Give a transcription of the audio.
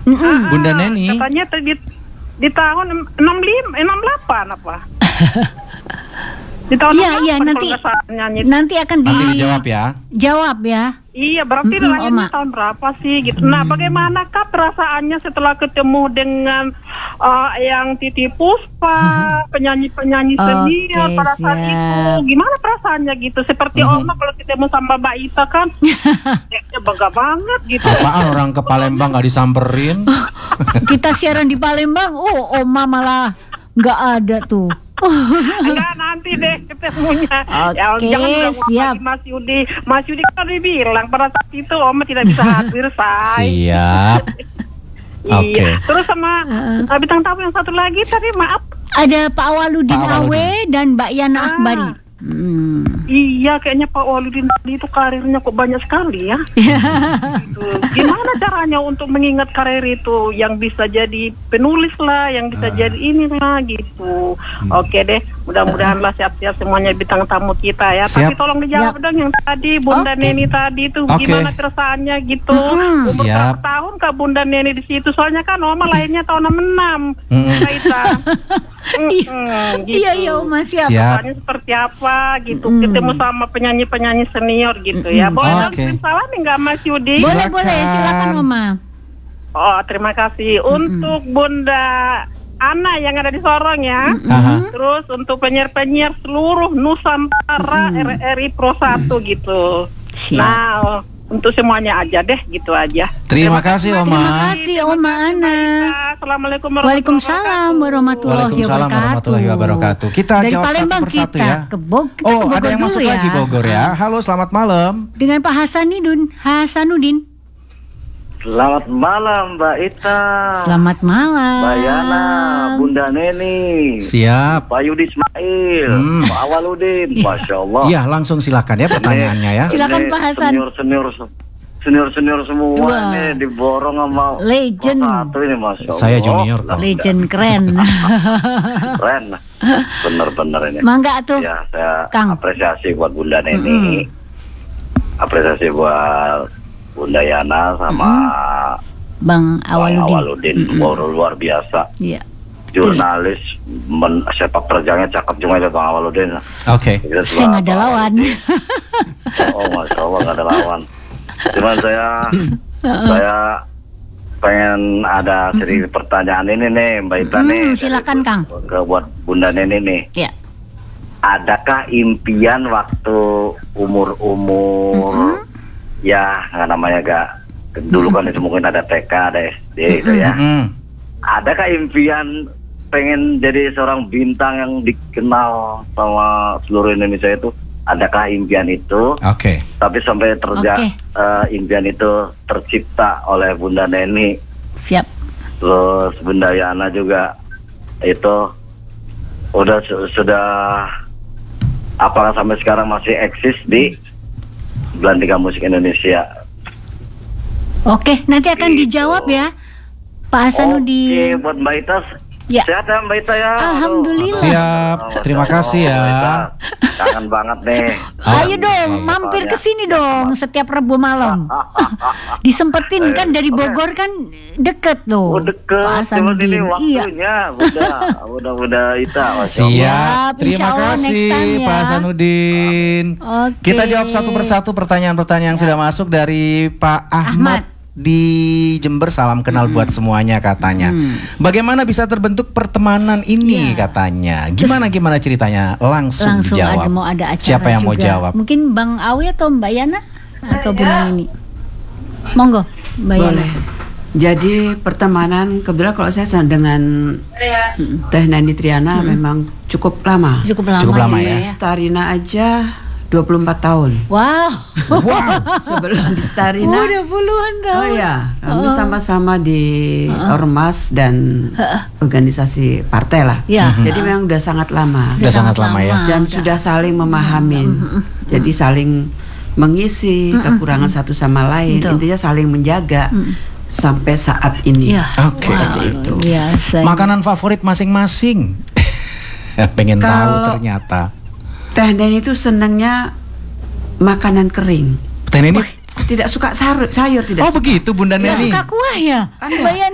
Bunda Neni. Katanya di tahun 68 apa? Di tahun Iya, nanti akan dijawab ya. Jawab ya. Iya, berarti lahirnya tahun berapa sih gitu. Nah, bagaimanakah perasaannya setelah ketemu dengan yang Titi Puspa, penyanyi-penyanyi senior pada saat itu? Gimana perasaannya gitu? Seperti Oma kalau ketemu sama Mbak Ita kan, ya bangga banget gitu. Apaan orang ke Palembang nggak disamperin? Kita siaran di Palembang, Oma malah nggak ada tuh. Enggak, nanti deh ketemunya. Oke, siap. Mas Yudi kan bilang pada saat itu Oma tidak bisa hadir, say. Siap. Oke. Terus sama bintang tamu yang satu lagi tadi, maaf. Ada Pak Awaludin Awe dan Mbak Yana Akbari. Iya, kayaknya Pak Waludin tadi itu karirnya kok banyak sekali ya. Gitu. Gimana caranya untuk mengingat karir itu, yang bisa jadi penulis lah, yang bisa jadi ini lah gitu. Oke deh, mudah-mudahan lah siap-siap semuanya bintang tamu kita ya. Siap. Tapi tolong dijawab dong yang tadi Bunda Neni tadi itu gimana perasaannya gitu. Umur berapa tahun Kak Bunda Neni di situ? Soalnya kan Oma lahirnya tahun 66. Iya, Oma siap. Perasaannya seperti apa gitu. Ketemu sama penyanyi-penyanyi senior gitu ya. Boleh dong salam enggak Mas Yudi? Boleh, silakan Oma. Oh, terima kasih. Untuk Bunda Ana yang ada di Sorong ya. Terus untuk penyiar-penyiar seluruh Nusantara RRI Pro 1 gitu. Siap. Nah, untuk semuanya aja deh, gitu aja. Terima kasih Oma. Terima kasih Oma Ana. Assalamualaikum Waalaikumsalam warahmatullahi wabarakatuh. Kita dari jawab Palembang satu persatu ya. Ke Bogor ada yang masuk lagi Bogor ya. Halo, selamat malam. Dengan Pak Hasanuddin. Selamat malam Mbak Ita. Selamat malam Mbak Yana, Bunda Neni. Siap. Pak Yudi Ismail, Pak Awaludin. Masya Allah. Iya, langsung silakan ya pertanyaannya ya. Silakan Pak Hasan. Senior semua nih diborong sama legend. Satu ini Masya Allah. Saya junior. Legend keren. Keren. Bener-bener ini. Mangga tuh. Ya, saya Kang. apresiasi buat Bunda Neni. Apresiasi buat Bunda Yana sama Bang Awaludin. Luar biasa. Iya. Jurnalis sepak terjangnya cakep juga itu Bang Awaludin. Oke. Saya nggak ada lawan. Oh, Masya Allah nggak ada lawan. Cuman saya pengen ada sedikit pertanyaan ini nih Mbak Ita nih. Silakan Kang. Buat Bunda Neni nih. Iya. Adakah impian waktu umur ya nggak namanya dulu kan itu mungkin ada TK, ada SD itu ya. Adakah impian pengen jadi seorang bintang yang dikenal sama seluruh Indonesia itu? Adakah impian itu? Oke. Tapi sampai impian itu tercipta oleh Bunda Neni. Siap. Terus Bunda Yana juga itu sudah apakah sampai sekarang masih eksis di Belantika Musik Indonesia? Oke, nanti akan dijawab ya Pak Hasanuddin. Oke, buat Mbak Ita. Ya. Sehat ya Mbak Ita ya. Alhamdulillah. Siap. Terima kasih ya. Kangen banget nih. Ayo dong, mampir ke sini dong setiap Rabu malam. Disempetin kan dari Bogor kan deket loh. Deket. Pak Hasanuddin. Ini waktunya. Udah Ita. Siap. Terima kasih Pak Hasanuddin. Kita jawab satu persatu pertanyaan-pertanyaan yang sudah masuk dari Pak Ahmad di Jember. Salam kenal buat semuanya katanya. Bagaimana bisa terbentuk pertemanan ini katanya? Gimana ceritanya? Langsung dijawab. Ada acara siapa yang mau jawab? Mungkin Bang Awi atau Mbak Yana atau Bunda Neni? Monggo Mbak Yana. Jadi pertemanan kebetulan kalau saya dengan Teh Neni Triana memang cukup lama. Cukup lama ya. Starina aja 24 tahun. Wow. Sebelum di Starina udah puluhan tahun. Oh ya, kami sama-sama di Ormas dan organisasi partai lah. Jadi memang udah sangat lama. Udah sangat lama ya. Dan sudah saling memahamin. Jadi saling mengisi kekurangan satu sama lain. Intinya saling menjaga sampai saat ini. Oke. Itu. Makanan favorit masing-masing. Pengen tahu ternyata. Teh Neni itu senangnya makanan kering. Teh Neni tidak suka sayur, tidak suka. begitu Bunda Neni. Suka kuah ya?